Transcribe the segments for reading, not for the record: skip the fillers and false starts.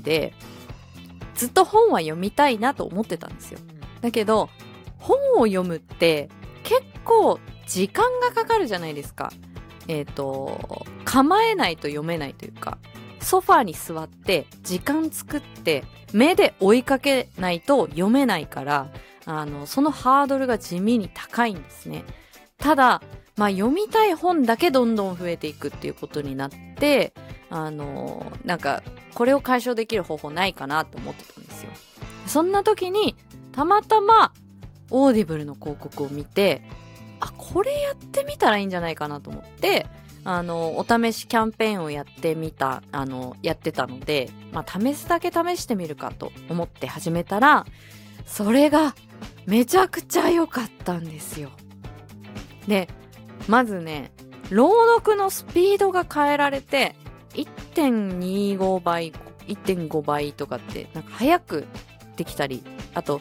で、ずっと本は読みたいなと思ってたんですよ。だけど本を読むって結構時間がかかるじゃないですか。構えないと読めないというか、ソファーに座って時間作って目で追いかけないと読めないから、そのハードルが地味に高いんですね。ただ、読みたい本だけどんどん増えていくっていうことになって、なんかこれを解消できる方法ないかなと思ってたんですよ。そんな時にたまたまオーディブルの広告を見て、これやってみたらいいんじゃないかなと思って、お試しキャンペーンをやってたので、試すだけ試してみるかと思って始めたら、それがめちゃくちゃ良かったんですよ。で、まずね、朗読のスピードが変えられて、1.25 倍、1.5 倍とかってなんか早くできたり、あと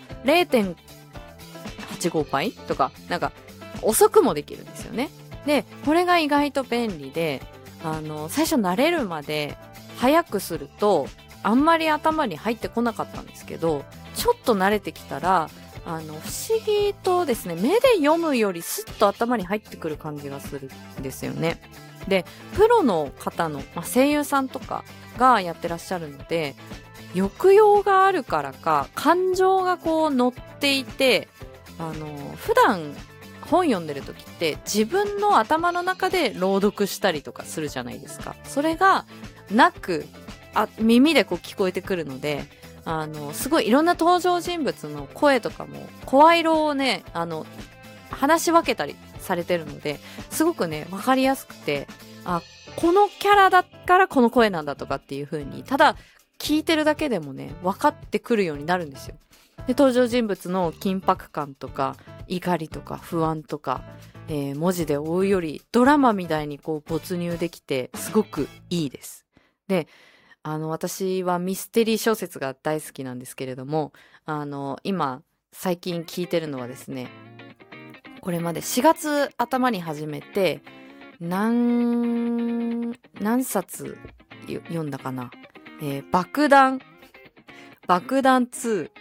0.85 倍とかなんか遅くもできるんですよね。で、これが意外と便利で、最初慣れるまで早くするとあんまり頭に入ってこなかったんですけど、ちょっと慣れてきたら不思議とですね、目で読むよりスッと頭に入ってくる感じがするんですよね。で、プロの方の、声優さんとかがやってらっしゃるので、抑揚があるからか感情がこう乗っていて、普段本読んでる時って自分の頭の中で朗読したりとかするじゃないですか。それがなく、耳でこう聞こえてくるので、すごいいろんな登場人物の声とかも声色をね、話し分けたりされてるので、すごくね、わかりやすくて、このキャラだからこの声なんだとかっていう風に、ただ聞いてるだけでもね、分かってくるようになるんですよ。で、登場人物の緊迫感とか、怒りとか不安とか、文字で追うよりドラマみたいにこう没入できて、すごくいいです。で、私はミステリー小説が大好きなんですけれども、今、最近聞いてるのはですね、これまで4月頭に始めて、何冊読んだかな。爆弾2、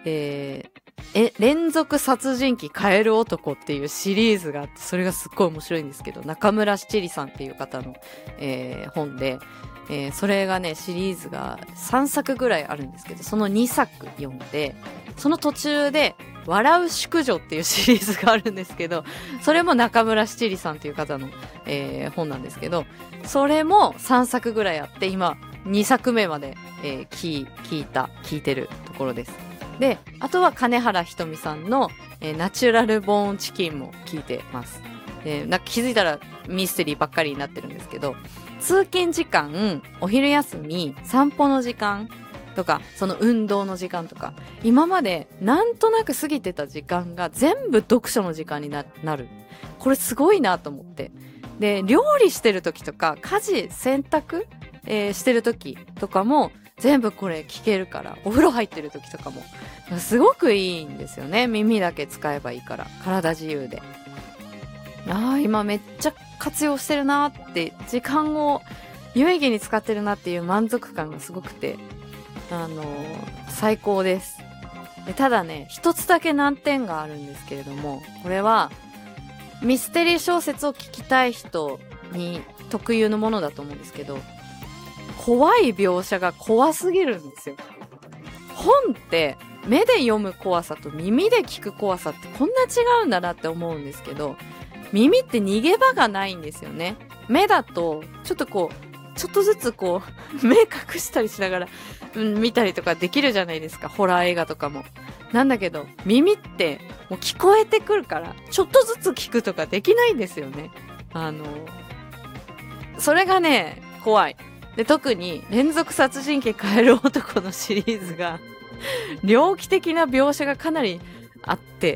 連続殺人鬼カエル男っていうシリーズがあって、それがすっごい面白いんですけど、中村七里さんっていう方の、本で、それがね、シリーズが3作ぐらいあるんですけど、その2作読んで、その途中で笑う淑女っていうシリーズがあるんですけど、それも中村七里さんっていう方の、本なんですけど、それも3作ぐらいあって、今2作目まで、聞いてるところです。で、あとは金原ひとみさんの、ナチュラルボーンチキンも聞いてます。なんか気づいたらミステリーばっかりになってるんですけど、通勤時間、お昼休み、散歩の時間とか、その運動の時間とか、今までなんとなく過ぎてた時間が全部読書の時間になる。これすごいなと思って。で、料理してる時とか、家事、洗濯、してる時とかも全部これ聞けるから、お風呂入ってる時とかもすごくいいんですよね。耳だけ使えばいいから、体自由で。今めっちゃ活用してるなって、時間を有意義に使ってるなっていう満足感がすごくて、最高です。で、ただね、一つだけ難点があるんですけれども、これはミステリー小説を聞きたい人に特有のものだと思うんですけど、怖い描写が怖すぎるんですよ。本って目で読む怖さと耳で聞く怖さってこんな違うんだなって思うんですけど、耳って逃げ場がないんですよね。目だとちょっとずつこう目隠したりしながら、見たりとかできるじゃないですか。ホラー映画とかも。なんだけど耳ってもう聞こえてくるからちょっとずつ聞くとかできないんですよね。それがね怖い。で、特に連続殺人鬼カエル男のシリーズが猟奇的な描写がかなりあって、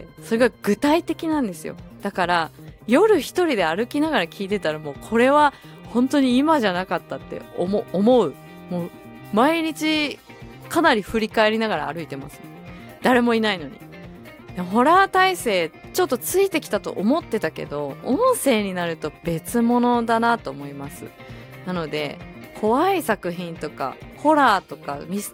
それが具体的なんですよ。だから夜一人で歩きながら聞いてたら、もうこれは本当に今じゃなかったって思う。もう毎日かなり振り返りながら歩いてます。誰もいないのに。ホラー耐性ちょっとついてきたと思ってたけど、音声になると別物だなと思います。なので怖い作品とかホラーとかミス